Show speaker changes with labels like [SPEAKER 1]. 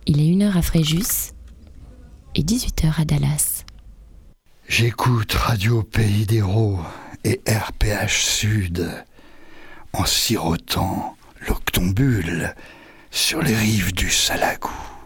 [SPEAKER 1] Il est 1h à Fréjus et 18h à Dallas.
[SPEAKER 2] J'écoute Radio Pays d'Hérault et RPH Sud en sirotant l'octombule sur les rives du Salagou.